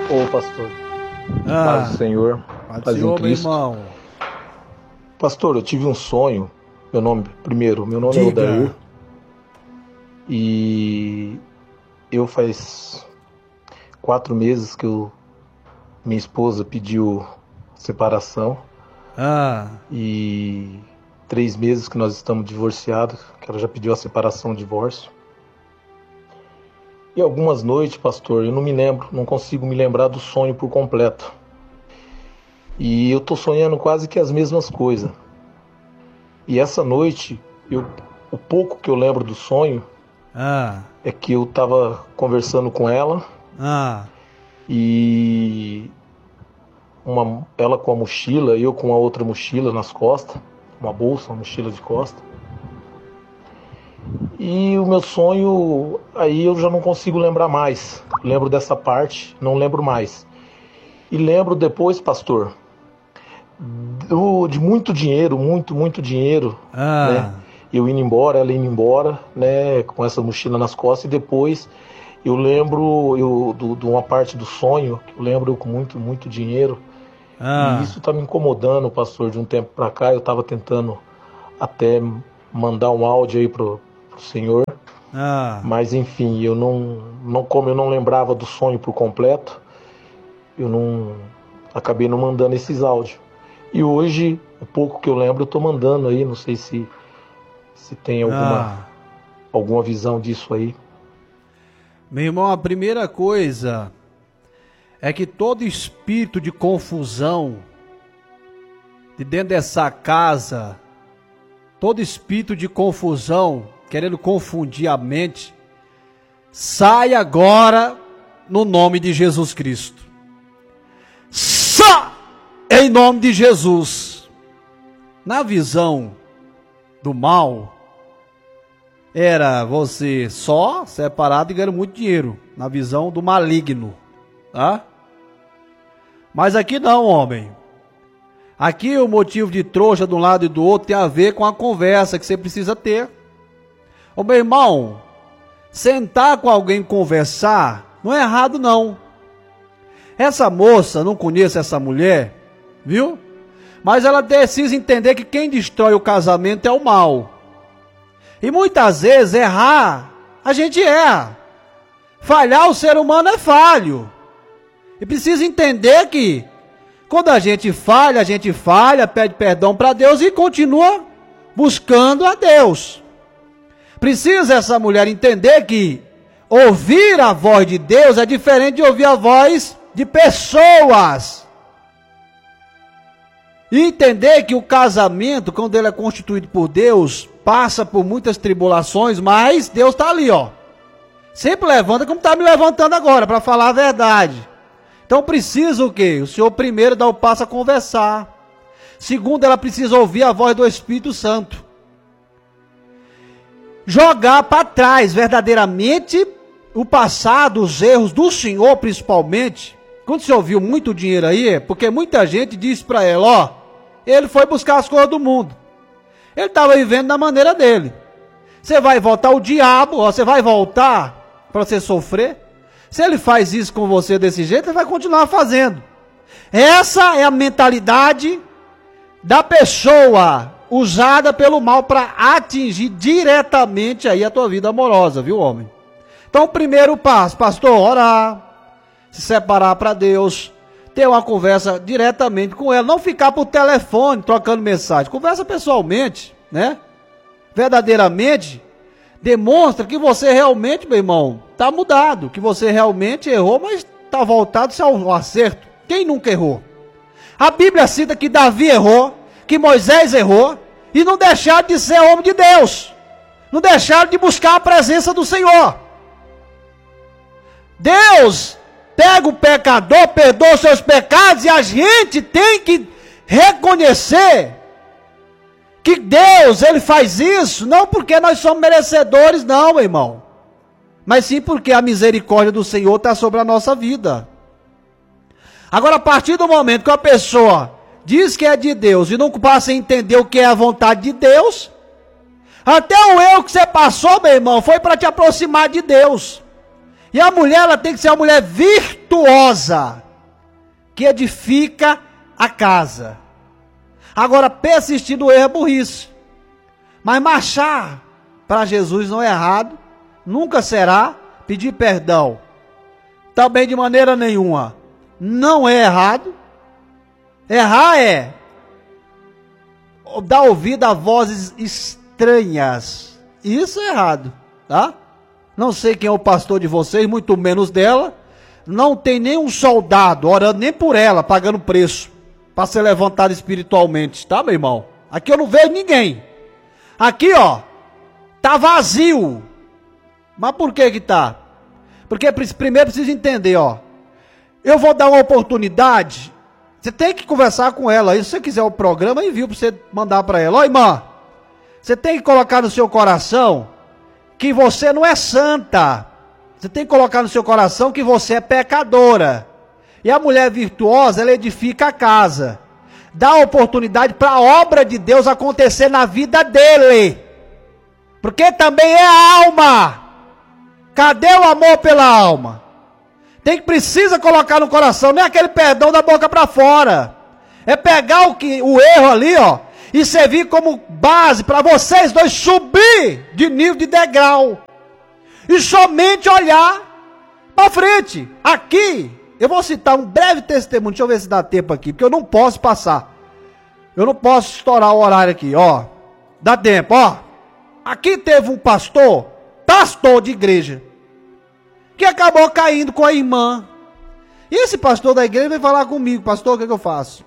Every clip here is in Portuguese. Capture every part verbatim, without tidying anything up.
Ô pastor, Ah, paz do Senhor, paz do paz em Senhor, meu Cristo. irmão. Pastor, eu tive um sonho. Meu nome, primeiro, meu nome é Diga. Odair. E eu faz quatro meses que eu, minha esposa pediu separação. Ah, E três meses que nós estamos divorciados, que ela já pediu a separação, o divórcio. E algumas noites, pastor, eu não me lembro, não consigo me lembrar do sonho por completo. E eu tô sonhando quase que as mesmas coisas. E essa noite, eu, o pouco que eu lembro do sonho ah, é que eu tava conversando com ela ah, e uma, ela com a mochila, eu com a outra mochila nas costas, uma bolsa, uma mochila de costa. E o meu sonho, aí eu já não consigo lembrar mais. Lembro dessa parte, não lembro mais. E lembro depois, pastor, do, de muito dinheiro, muito, muito dinheiro, ah, né? Eu indo embora, ela indo embora, né? Com essa mochila nas costas. E depois eu lembro eu, do, de uma parte do sonho, que eu lembro eu com muito, muito dinheiro. ah. E isso tá me incomodando, pastor, de um tempo pra cá. Eu tava tentando até mandar um áudio aí pro, pro senhor. Ah, Mas enfim, eu não, não, como eu não lembrava do sonho por completo, eu não acabei não mandando esses áudios. E hoje, o pouco que eu lembro, eu tô mandando aí, não sei se, se tem alguma, ah. alguma visão disso aí. Meu irmão, a primeira coisa é que todo espírito de confusão de dentro dessa casa, todo espírito de confusão, querendo confundir a mente, sai agora no nome de Jesus Cristo. Sai em nome de Jesus. Na visão do mal, era você só, separado e ganhando muito dinheiro. Na visão do maligno, tá? Mas aqui não, homem. Aqui o motivo de trouxa de um lado e do outro tem a ver com a conversa que você precisa ter. Ô meu irmão, sentar com alguém e conversar não é errado não. Essa moça, não conheço essa mulher, viu? Mas ela precisa entender que quem destrói o casamento é o mal. E muitas vezes errar, a gente erra. Falhar, o ser humano é falho. E precisa entender que quando a gente falha, a gente falha, pede perdão para Deus e continua buscando a Deus. Precisa essa mulher entender que ouvir a voz de Deus é diferente de ouvir a voz de pessoas. E entender que o casamento, quando ele é constituído por Deus, passa por muitas tribulações, mas Deus está ali, ó. Sempre levanta como está me levantando agora, para falar a verdade. Então precisa o quê? O Senhor primeiro dá o passo a conversar. Segundo, ela precisa ouvir a voz do Espírito Santo. Jogar para trás verdadeiramente o passado, os erros do Senhor principalmente. Quando você ouviu muito dinheiro aí, é porque muita gente disse para ela, ó, ele foi buscar as coisas do mundo. Ele estava vivendo da maneira dele. Você vai voltar o diabo, ó, você vai voltar para você sofrer. Se ele faz isso com você desse jeito, ele vai continuar fazendo. Essa é a mentalidade da pessoa usada pelo mal para atingir diretamente aí a tua vida amorosa, viu, homem? Então, o primeiro passo, pastor, orar, se separar para Deus, ter uma conversa diretamente com ela, não ficar por telefone trocando mensagem, conversa pessoalmente, né? Verdadeiramente demonstra que você realmente, meu irmão, está mudado, que você realmente errou, mas está voltado ao acerto. Quem nunca errou? A Bíblia cita que Davi errou, que Moisés errou, e não deixaram de ser homem de Deus, não deixaram de buscar a presença do Senhor. Deus pega o pecador, perdoa os seus pecados, e a gente tem que reconhecer que Deus, ele faz isso, não porque nós somos merecedores, não, meu irmão, mas sim porque a misericórdia do Senhor está sobre a nossa vida. Agora, a partir do momento que a pessoa diz que é de Deus e não passa a entender o que é a vontade de Deus, até o erro que você passou, meu irmão, foi para te aproximar de Deus. E a mulher, ela tem que ser uma mulher virtuosa, virtuosa que edifica a casa. Agora, persistir no erro é burrice. Mas marchar para Jesus não é errado, nunca será. Pedir perdão também de maneira nenhuma não é errado. Errar é dar ouvido a vozes estranhas. Isso é errado, tá? Não sei quem é o pastor de vocês, muito menos dela. Não tem nenhum soldado orando nem por ela, pagando preço para ser levantado espiritualmente, tá, meu irmão? Aqui eu não vejo ninguém. Aqui, ó, tá vazio. Mas por que que tá? Porque primeiro precisa entender, ó. Eu vou dar uma oportunidade. Você tem que conversar com ela. E se você quiser o programa, envio para você mandar para ela. Ó, irmã, você tem que colocar no seu coração que você não é santa. Você tem que colocar no seu coração que você é pecadora. E a mulher virtuosa, ela edifica a casa. Dá oportunidade para a obra de Deus acontecer na vida dele. Porque também é alma. Cadê o amor pela alma? Tem que precisa colocar no coração, não é aquele perdão da boca para fora. É pegar o, que, o erro ali, ó, e servir como base para vocês dois subir de nível de degrau. E somente olhar para frente. Aqui, eu vou citar um breve testemunho, deixa eu ver se dá tempo aqui, porque eu não posso passar. Eu não posso estourar o horário aqui, ó. Dá tempo, ó. Aqui teve um pastor, pastor de igreja, que acabou caindo com a irmã. E esse pastor da igreja veio falar comigo: pastor, o que, é que eu faço?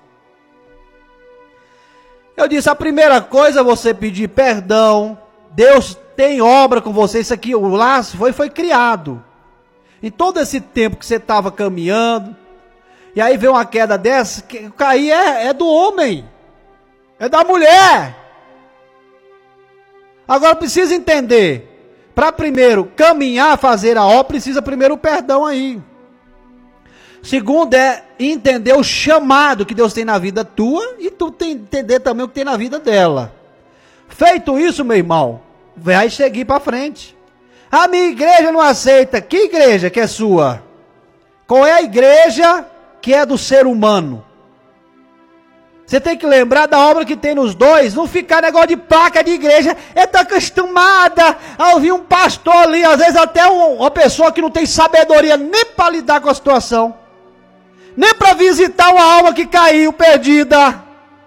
Eu disse: a primeira coisa é você pedir perdão. Deus tem obra com você. Isso aqui, o laço foi, foi criado. Em todo esse tempo que você estava caminhando, e aí veio uma queda dessa, que cair é, é do homem, é da mulher. Agora precisa entender. Para primeiro caminhar, fazer a obra, precisa primeiro o perdão aí. Segundo é entender o chamado que Deus tem na vida tua e tu tem, entender também o que tem na vida dela. Feito isso, meu irmão, vai seguir para frente. A minha igreja não aceita. Que igreja que é sua? Qual é a igreja que é do ser humano? Você tem que lembrar da obra que tem nos dois. Não ficar negócio de placa de igreja. Eu estou acostumada a ouvir um pastor ali. Às vezes até um, uma pessoa que não tem sabedoria nem para lidar com a situação. Nem para visitar uma alma que caiu, perdida.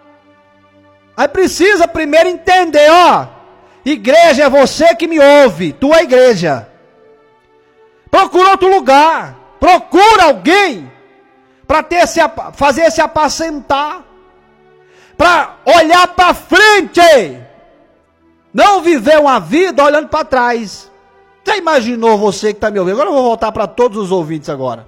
Aí precisa primeiro entender, ó. Igreja é você que me ouve. Tu é igreja. Procura outro lugar. Procura alguém para ter esse, fazer esse apacentar. Para olhar para frente, não viver uma vida olhando para trás. Você imaginou, você que está me ouvindo? Agora eu vou voltar para todos os ouvintes agora.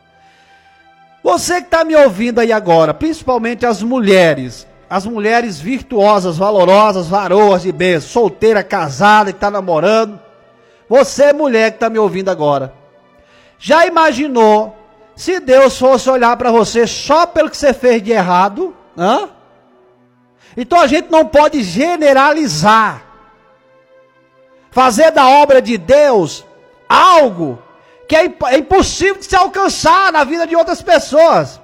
Você que está me ouvindo aí agora, principalmente as mulheres, as mulheres virtuosas, valorosas, varoas de bênção, solteira, casada, que está namorando. Você, mulher que está me ouvindo agora, já imaginou se Deus fosse olhar para você só pelo que você fez de errado? Hã? Então a gente não pode generalizar. Fazer da obra de Deus algo que é, é impossível de se alcançar na vida de outras pessoas.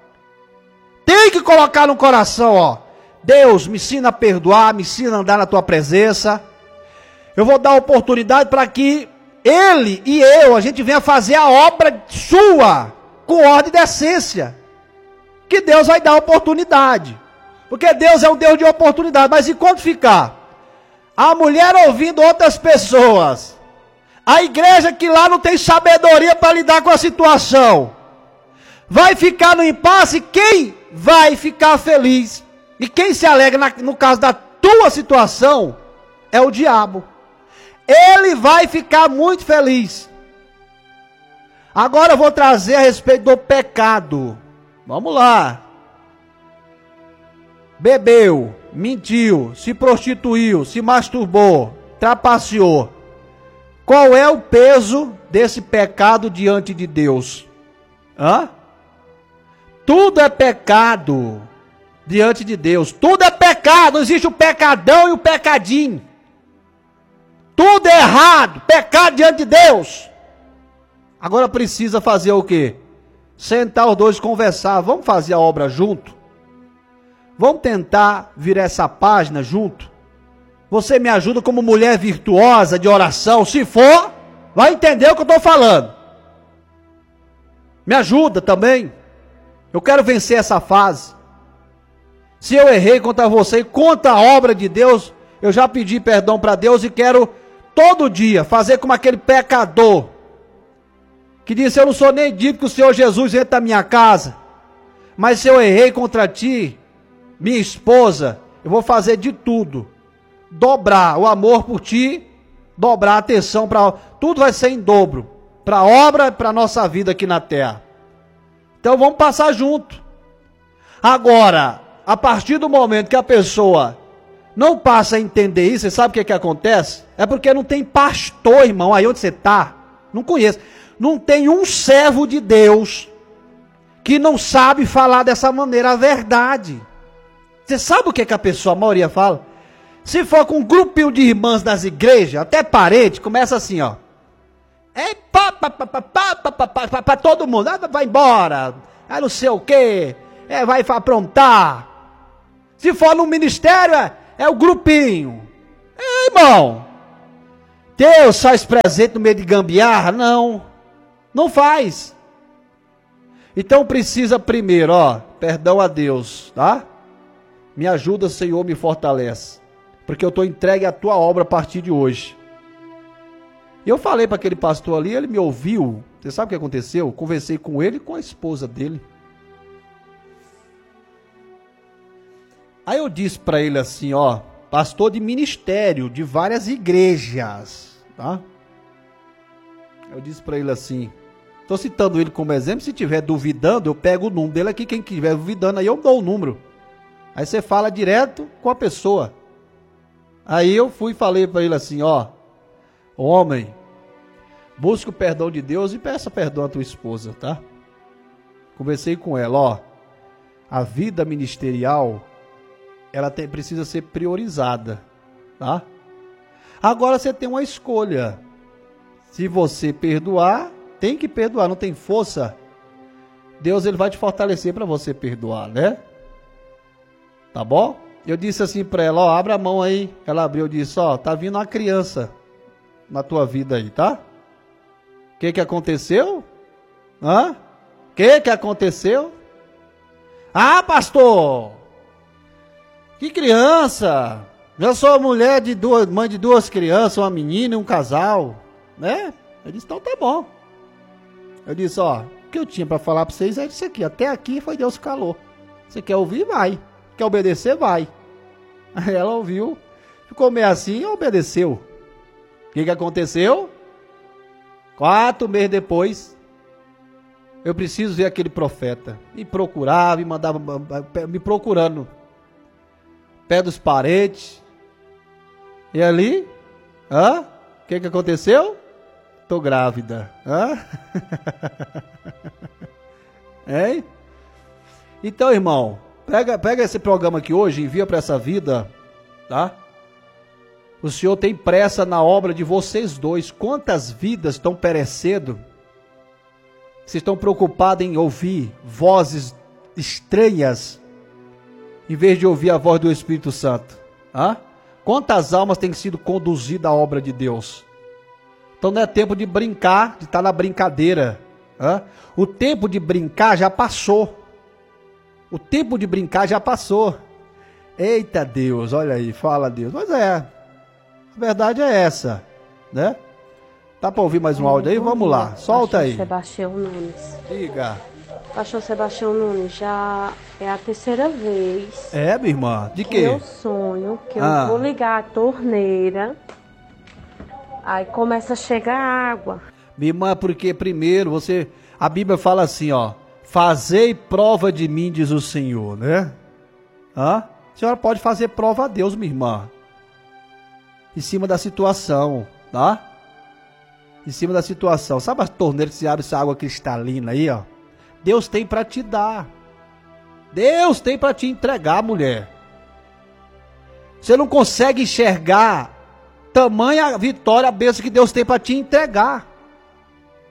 Tem que colocar no coração, ó. Deus, me ensina a perdoar, me ensina a andar na tua presença. Eu vou dar oportunidade para que Ele e eu, a gente venha fazer a obra sua, com ordem e decência. Que Deus vai dar oportunidade. Porque Deus é um Deus de oportunidade. Mas enquanto ficar a mulher ouvindo outras pessoas, a igreja que lá não tem sabedoria para lidar com a situação, vai ficar no impasse. Quem vai ficar feliz e quem se alegra na, no caso da tua situação é o diabo. Ele vai ficar muito feliz. Agora eu vou trazer a respeito do pecado. Vamos lá. Bebeu, mentiu, se prostituiu, se masturbou, trapaceou. Qual é o peso desse pecado diante de Deus? Hã? Tudo é pecado diante de Deus. Tudo é pecado. Não existe o pecadão e o pecadinho. Tudo é errado. Pecado diante de Deus. Agora precisa fazer o quê? sentar os dois, conversar, vamos fazer a obra junto? Vamos tentar virar essa página junto? Você me ajuda como mulher virtuosa de oração, se for, vai entender o que eu estou falando. Me ajuda também. Eu quero vencer essa fase. Se eu errei contra você e contra a obra de Deus, eu já pedi perdão para Deus e quero todo dia fazer como aquele pecador que disse: eu não sou nem digno que o Senhor Jesus entre na minha casa, mas se eu errei contra ti, minha esposa, eu vou fazer de tudo, dobrar o amor por ti, dobrar a atenção para tudo, vai ser em dobro, para a obra e para a nossa vida aqui na terra. Então vamos passar junto. Agora, a partir do momento que a pessoa não passa a entender isso, você sabe o que, é que acontece? É porque não tem pastor, irmão, aí onde você está, não conhece. Não tem um servo de Deus que não sabe falar dessa maneira a verdade. Você sabe o que, é que a pessoa, a maioria fala? Se for com um grupinho de irmãs das igrejas, até parente, começa assim, ó. É pá, pá, pá, pá, pá, pá, pá, pá, pá, pá, todo mundo, ah, vai embora, ah, não sei o quê, é, vai aprontar. Se for no ministério, é, é o grupinho. É, irmão, Deus faz presente no meio de gambiarra? Não, não faz. Então precisa primeiro, ó, perdão a Deus, tá? Me ajuda, Senhor, me fortalece, porque eu estou entregue à tua obra a partir de hoje. E eu falei para aquele pastor ali, ele me ouviu. Você sabe o que aconteceu? Conversei com ele e com a esposa dele. Aí eu disse para ele assim, ó, pastor de ministério de várias igrejas, tá? Eu disse para ele assim, estou citando ele como exemplo, se tiver duvidando, eu pego o número dele aqui, quem estiver duvidando, aí eu dou o número. Aí você fala direto com a pessoa. Aí eu fui e falei para ele assim, ó, homem, busque o perdão de Deus e peça perdão à tua esposa, tá? Conversei com ela, ó, a vida ministerial, ela tem, precisa ser priorizada, tá? Agora você tem uma escolha. Se você perdoar, tem que perdoar, não tem força. Deus, ele vai te fortalecer para você perdoar, né? Tá bom? Eu disse assim para ela, ó, abra a mão aí. Ela abriu, eu disse, ó, tá vindo uma criança na tua vida aí, tá? O que que aconteceu? Hã? O que que aconteceu? Ah, pastor! Que criança! Já sou mulher de duas, mãe de duas crianças, uma menina e um casal, né? Eu disse, então tá bom. Eu disse, ó, o que eu tinha para falar para vocês é isso aqui. Até aqui foi Deus que calou. Você quer ouvir? Vai. Quer obedecer? Vai. Aí ela ouviu, ficou meio assim e obedeceu. O que que aconteceu? Quatro meses depois, eu preciso ver aquele profeta. Me procurava, me mandava, me procurando. Pé dos parentes. E ali, hã? O que que aconteceu? Tô grávida. Hã? Hein? Então, irmão, pega, pega esse programa aqui hoje, envia para essa vida, tá? O Senhor tem pressa na obra de vocês dois. Quantas vidas estão perecendo? Vocês estão preocupados em ouvir vozes estranhas, em vez de ouvir a voz do Espírito Santo. Hã? Quantas almas têm sido conduzidas à obra de Deus? Então não é tempo de brincar, de estar na brincadeira. Hã? O tempo de brincar já passou. O tempo de brincar já passou. Eita Deus, olha aí, fala Deus. Mas é, a verdade é essa, né? Dá para ouvir mais um áudio aí? Vamos lá, solta aí. Sebastião Nunes. Diga. Pastor Sebastião Nunes, já é a terceira vez. É, minha irmã, de quê? Que eu sonho que Ah. eu vou ligar a torneira, aí começa a chegar água. Minha irmã, porque primeiro você, a Bíblia fala assim, ó, fazei prova de mim, diz o Senhor, né? Hã? A senhora pode fazer prova a Deus, minha irmã, em cima da situação, tá? Em cima da situação. Sabe a torneira que se abre essa água cristalina aí, ó? Deus tem para te dar. Deus tem para te entregar, mulher. Você não consegue enxergar tamanha vitória, a bênção que Deus tem para te entregar.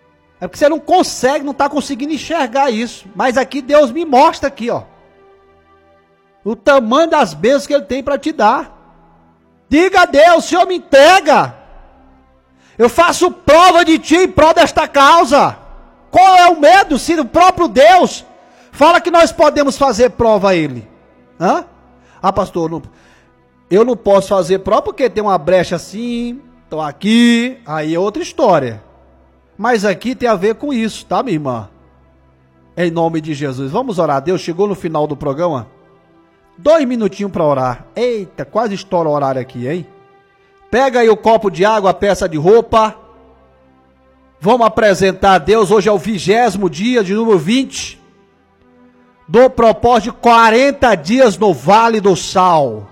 É porque você não consegue, não está conseguindo enxergar isso. Mas aqui Deus me mostra aqui, ó. O tamanho das bênçãos que Ele tem para te dar. Diga a Deus, Senhor, me entrega. Eu faço prova de Ti em prol desta causa. Qual é o medo se o próprio Deus fala que nós podemos fazer prova a Ele? Hã? Ah, pastor, não, eu não posso fazer prova porque tem uma brecha assim, estou aqui, aí é outra história. Mas aqui tem a ver com isso, tá, minha irmã? Em nome de Jesus. Vamos orar. Deus, chegou no final do programa. Dois minutinhos para orar. Eita, quase estoura o horário aqui, hein? Pega aí o copo de água, a peça de roupa. Vamos apresentar a Deus. Hoje é o vigésimo dia, de número vinte. Do propósito de quarenta dias no Vale do Sal.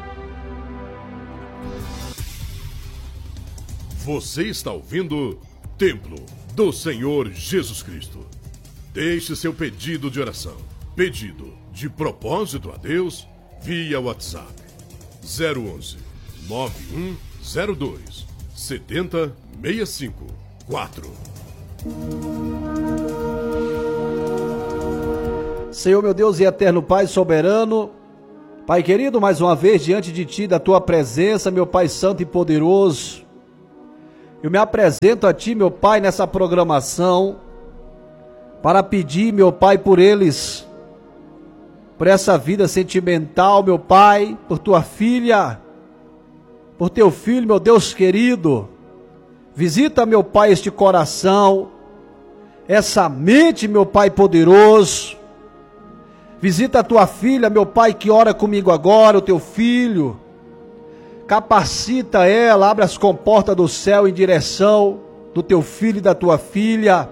Você está ouvindo Templo do Senhor Jesus Cristo. Deixe seu pedido de oração. Pedido de propósito a Deus via WhatsApp. zero onze, nove um zero dois, sete zero seis cinco quatro. Senhor, meu Deus e eterno Pai soberano, Pai querido, mais uma vez diante de Ti, da Tua presença, meu Pai santo e poderoso, eu me apresento a Ti, meu Pai, nessa programação, para pedir, meu Pai, por eles, por essa vida sentimental, meu Pai, por Tua filha, por Teu filho, meu Deus querido. Visita, meu Pai, este coração, essa mente, meu Pai poderoso. Visita a Tua filha, meu Pai, que ora comigo agora, o Teu filho. Capacita ela, abre as comportas do céu em direção do Teu filho e da Tua filha.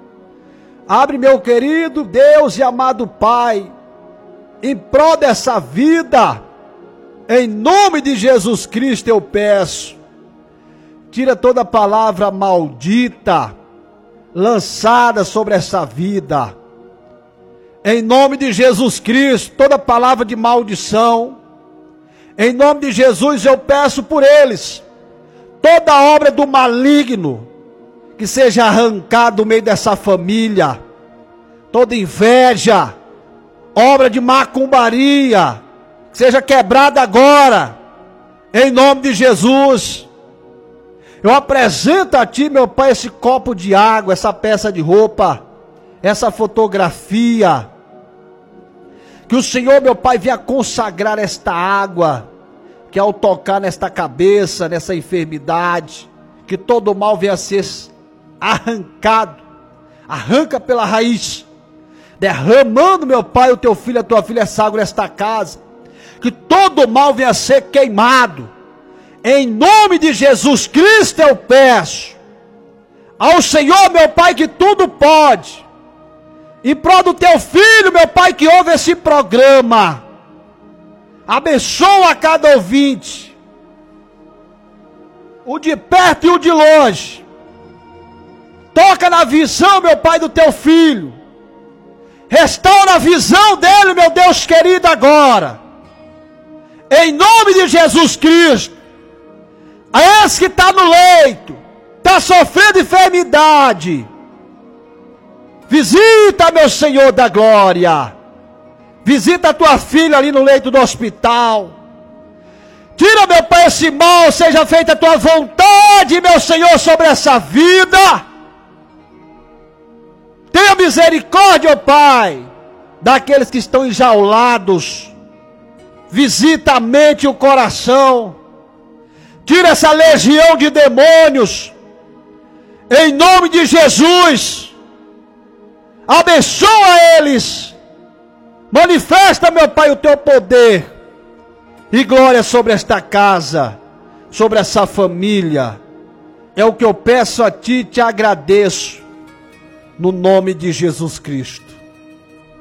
Abre, meu querido Deus e amado Pai, em prol dessa vida, em nome de Jesus Cristo eu peço. Tira toda palavra maldita lançada sobre essa vida. Em nome de Jesus Cristo, toda palavra de maldição, em nome de Jesus eu peço por eles, toda obra do maligno, que seja arrancada do meio dessa família, toda inveja, obra de macumbaria, que seja quebrada agora, em nome de Jesus. Eu apresento a Ti, meu Pai, esse copo de água, essa peça de roupa, essa fotografia. Que o Senhor, meu Pai, venha consagrar esta água, que ao tocar nesta cabeça, nessa enfermidade, que todo mal venha a ser arrancado, arranca pela raiz, derramando, meu Pai, o Teu filho, a Tua filha, essa água nesta casa, que todo mal venha a ser queimado. Em nome de Jesus Cristo eu peço ao Senhor, meu Pai, que tudo pode, em prol do Teu filho, meu Pai, que ouve esse programa, abençoa cada ouvinte, o de perto e o de longe, toca na visão, meu Pai, do Teu filho, restaura a visão dele, meu Deus querido, agora, em nome de Jesus Cristo. A esse que está no leito, está sofrendo enfermidade, visita, meu Senhor da glória, visita a Tua filha ali no leito do hospital, tira, meu Pai, esse mal, seja feita a Tua vontade, meu Senhor, sobre essa vida. Tenha misericórdia, ó Pai, daqueles que estão enjaulados, visita a mente e o coração, tira essa legião de demônios, em nome de Jesus, abençoa eles, manifesta, meu Pai, o Teu poder e glória sobre esta casa, sobre essa família, é o que eu peço a Ti e te agradeço, no nome de Jesus Cristo.